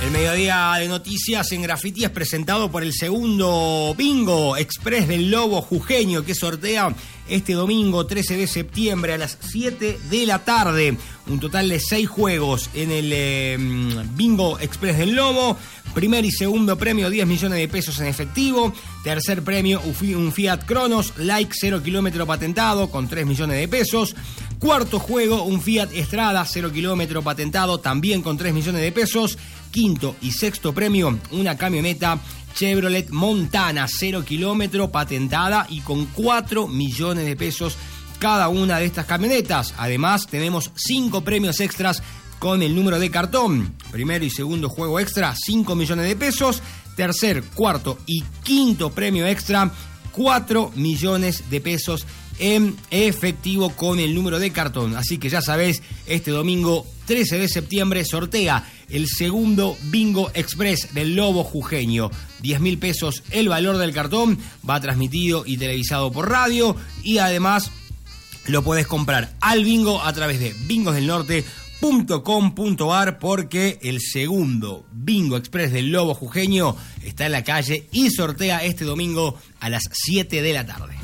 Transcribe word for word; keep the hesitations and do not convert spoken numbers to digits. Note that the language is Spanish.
El mediodía de noticias en Graffiti es presentado por el segundo Bingo Express del Lobo Jujeño, que sortea este domingo trece de septiembre a las siete de la tarde. Un total de seis juegos en el eh, Bingo Express del Lobo. Primer y segundo premio, diez millones de pesos en efectivo. Tercer premio, un Fiat Cronos Like cero kilómetro patentado con tres millones de pesos. Cuarto juego, un Fiat Strada cero kilómetro patentado también con tres millones de pesos. Quinto y sexto premio, una camioneta Chevrolet Montana cero kilómetro patentada y con cuatro millones de pesos cada una de estas camionetas. Además, tenemos cinco premios extras con el número de cartón. Primero y segundo juego extra, cinco millones de pesos. Tercer, cuarto y quinto premio extra, cuatro millones de pesos en efectivo con el número de cartón. Así que ya sabés, este domingo trece de septiembre sortea el segundo Bingo Express del Lobo Jujeño. diez mil pesos el valor del cartón, va transmitido y televisado por radio y además lo podés comprar al bingo a través de bingos del norte punto com punto ar porque el segundo Bingo Express del Lobo Jujeño está en la calle y sortea este domingo a las siete de la tarde.